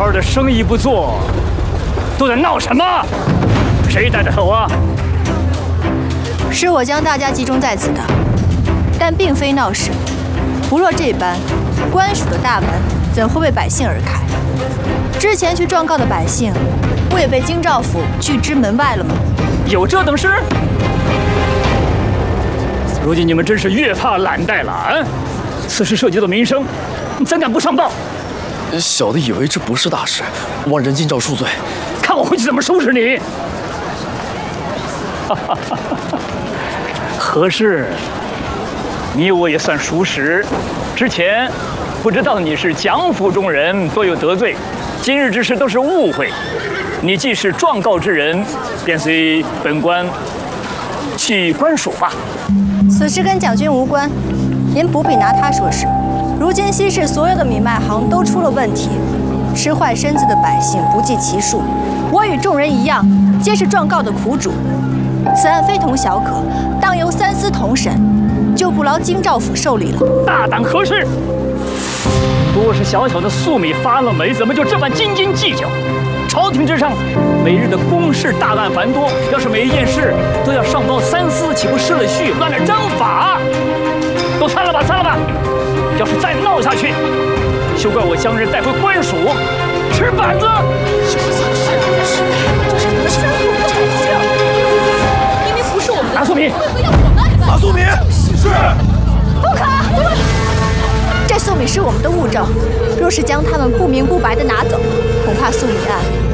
好的生意不做，都在闹什么？谁带的头啊？ 是我将大家集中在此的，但并非闹事。不若这般，官署的大门怎会为百姓而开？之前去状告的百姓，不也被京兆府拒之门外了吗？ 有这等事？如今你们真是越发懒怠了啊！此事涉及到民生，怎敢不上报？ 小的以为这不是大事，望人尽诏恕罪。 看我回去怎么收拾你！何事？你我也算熟识，之前不知道你是蒋府中人，多有得罪。今日之事都是误会。你既是状告之人，便随本官去官署吧。 此事跟蒋军无关，您不必拿他说事。如今西市所有的米卖行都出了问题，吃坏身子的百姓不计其数。我与众人一样，皆是状告的苦主。此案非同小可，当由三司同审，就不劳京兆府受理了。 大胆何事？不过是小小的粟米发了霉，怎么就这般斤斤计较？朝廷之上，每日的公事大案繁多，要是每一件事都要上报三司，岂不失了序，乱了章法？都散了吧，散了吧！要是再闹下去，休怪我将人带回官署，吃板子！ 明明不是我们的， 拿粟米， 不要我们拿粟米，是。 不可！这粟米是我们的物证，若是将它们不明不白地拿走，恐怕粟米案